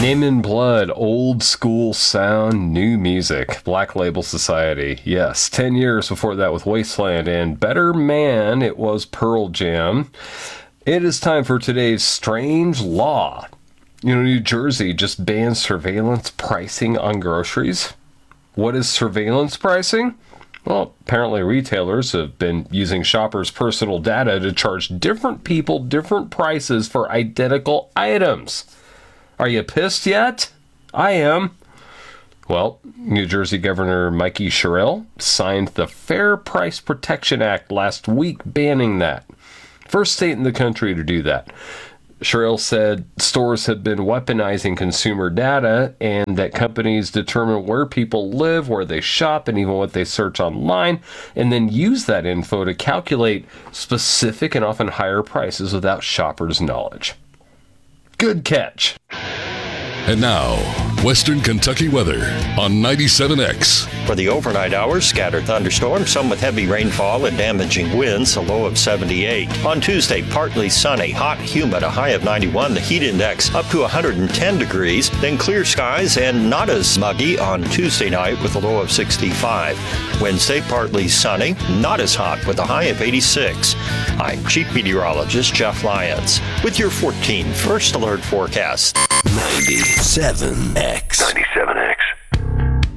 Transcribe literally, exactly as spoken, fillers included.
Name in Blood, old school sound, new music. Black Label Society, yes. Ten years before that with Wasteland, and Better Man, it was Pearl Jam. It is time for today's Strange Law. You know, New Jersey just banned surveillance pricing on groceries. What is surveillance pricing? Well, apparently retailers have been using shoppers' personal data to charge different people different prices for identical items. Are you pissed yet? I am. Well, New Jersey Governor Mikey Sherrill signed the Fair Price Protection Act last week banning that. First state in the country to do that. Sherrill said stores have been weaponizing consumer data and that companies determine where people live, where they shop, and even what they search online, and then use that info to calculate specific and often higher prices without shoppers' knowledge. Good catch. And now, Western Kentucky weather on ninety-seven X. For the overnight hours, scattered thunderstorms, some with heavy rainfall and damaging winds, a low of seventy-eight. On Tuesday, partly sunny, hot, humid, a high of ninety-one. The heat index up to one hundred ten degrees. Then clear skies and not as muggy on Tuesday night with a low of sixty-five. Wednesday, partly sunny, not as hot with a high of eighty-six. I'm Chief Meteorologist Jeff Lyons with your fourteen First Alert forecast. ninety-seven X. ninety-seven X.